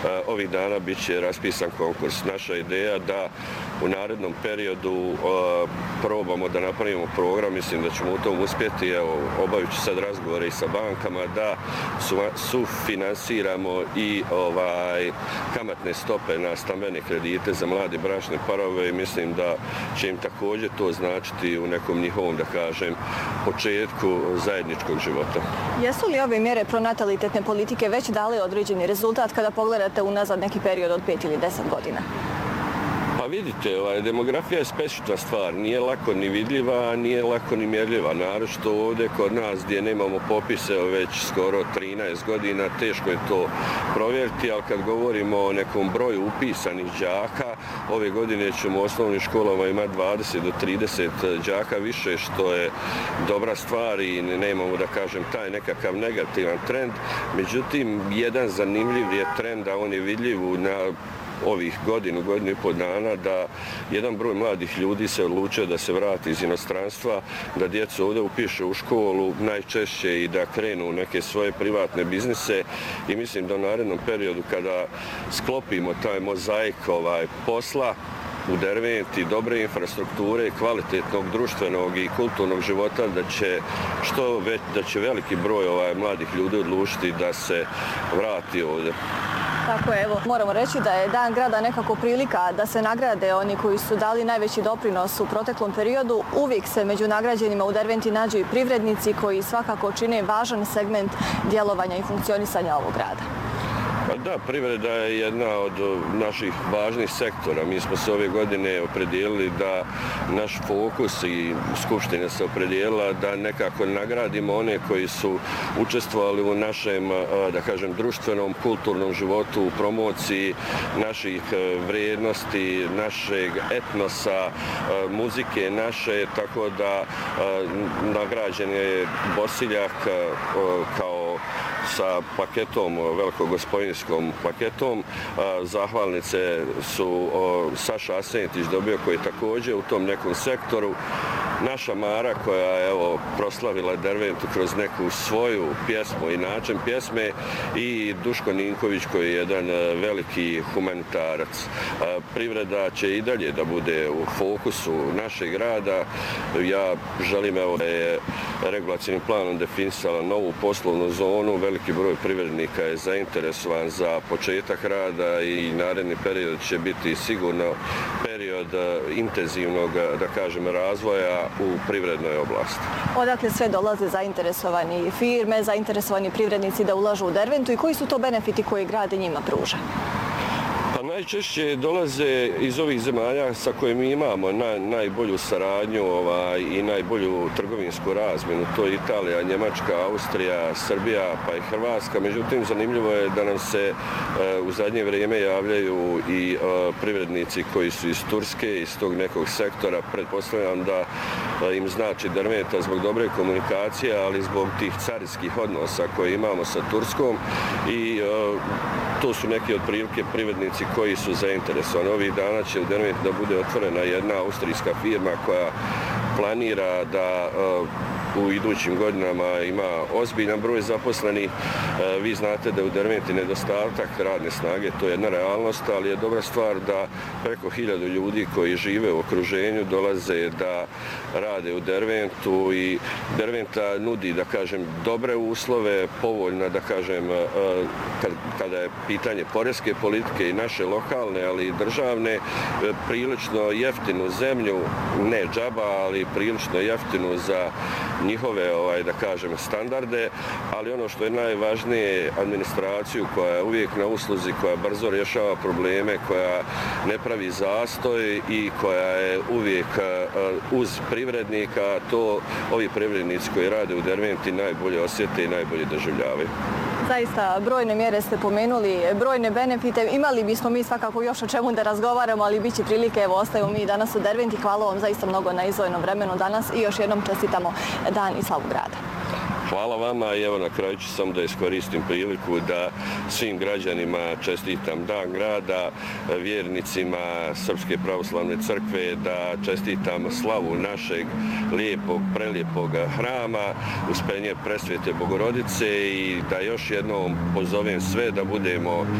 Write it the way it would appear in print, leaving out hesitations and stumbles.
ovih dana bit će raspisan konkurs. Naša ideja da u narednom periodu probamo da napravimo program, mislim da ćemo u tom uspjeti, obavit ću sad razgovore i sa bankama, da sufinansiramo i kamatne stope na stambene kredite za mlade bračne parove i mislim da će im također to značiti u nekom njihovom, da kažem, početku zajedničkog života. Jesu li ove mjere pronatalitetne politike već dali određeni rezultat kada pogledate unazad neki period od 5 ili 10 godina? Pa vidite, demografija je specifična stvar, nije lako ni vidljiva, nije lako ni mjerljiva. Naročito ovdje kod nas gdje nemamo popise već skoro 13 godina, teško je to provjeriti, ali kad govorimo o nekom broju upisanih đaka, ove godine ćemo u osnovnim školama imati 20 do 30 đaka više, što je dobra stvar i nemamo, da kažem, taj nekakav negativan trend. Međutim, jedan zanimljiv je trend, a on je vidljiv na ovih godinu i pol dana, da jedan broj mladih ljudi se odlučio da se vrati iz inostranstva, da djecu ovdje upiše u školu, najčešće i da krenu u neke svoje privatne biznise i mislim da u narednom periodu kada sklopimo taj mozaik posla u Derventi, dobre infrastrukture, kvalitetnog društvenog i kulturnog života, da će veliki broj mladih ljudi odlučiti da se vrati ovdje. Tako je, evo, moramo reći da je Dan grada nekako prilika da se nagrade oni koji su dali najveći doprinos u proteklom periodu. Uvijek se među nagrađenima u Derventi nađu i privrednici koji svakako čine važan segment djelovanja i funkcionisanja ovog grada. Da, privreda je jedna od naših važnih sektora. Mi smo se ove godine opredijelili da naš fokus i Skupština se opredijelila da nekako nagradimo one koji su učestvovali u našem, da kažem, društvenom, kulturnom životu, u promociji naših vrijednosti, našeg etnosa, muzike naše, tako da nagrađen je Bosiljak kao sa paketom, velikogospodinskom paketom. Zahvalnice su Saša Asentić dobio, koji je također u tom nekom sektoru. Naša Mara koja je proslavila Derventu kroz neku svoju pjesmu i način pjesme i Duško Ninković koji je jedan veliki humanitarac. Privreda će i dalje da bude u fokusu našeg grada. Ja želim da je regulacijnim planom definisala novu poslovnu zonu. Veliki broj privrednika je zainteresovan za početak rada i naredni period će biti sigurno period intenzivnog, da kažem, razvoja u privrednoj oblasti. Odakle sve dolaze zainteresovani firme, zainteresovani privrednici da ulažu u Derventu i koji su to benefiti koji grad njima pruža? Najčešće dolaze iz ovih zemalja sa kojim mi imamo najbolju saradnju i najbolju trgovinsku razmjenu. To je Italija, Njemačka, Austrija, Srbija pa i Hrvatska. Međutim, zanimljivo je da nam se u zadnje vrijeme javljaju i privrednici koji su iz Turske, iz tog nekog sektora. Pretpostavljam da im znači Derventa zbog dobre komunikacije, ali zbog tih carinskih odnosa koje imamo sa Turskom i to su neki od prilike privrednici koji su zainteresovani. Ovih dana će u Derventi da bude otvorena jedna austrijska firma koja planira da u idućim godinama ima ozbiljan broj zaposlenih. Vi znate da je u Derventi nedostatak radne snage, to je jedna realnost, ali je dobra stvar da preko 1000 ljudi koji žive u okruženju dolaze da rade u Derventu i Derventa nudi, da kažem, dobre uslove, povoljna, da kažem, kada je pitanje poreske politike i naše lokalne, ali i državne, prilično jeftinu zemlju, ne džaba, ali prilično jeftinu za njihove, da kažem, standarde, ali ono što je najvažnije, administraciju koja je uvijek na usluzi, koja brzo rješava probleme, koja ne pravi zastoj i koja je uvijek uz privrednika. To ovi privrednici koji rade u Derventi najbolje osjete i najbolje doživljavaju. Zaista, brojne mjere ste pomenuli, brojne benefite. Imali bismo mi svakako još o čemu da razgovaramo, ali bit će prilike, evo, ostaju mi danas u Derventi. Hvala vam zaista mnogo na izdvojenom vremenu danas i još jednom čestitamo Dan i slavu grada. Hvala vama i evo na kraju ću samo da iskoristim priliku da svim građanima čestitam Dan grada, vjernicima Srpske pravoslavne crkve, da čestitam slavu našeg lijepog, prelijepog hrama, Uspenje Presvete Bogorodice i da još jednom pozovem sve da budemo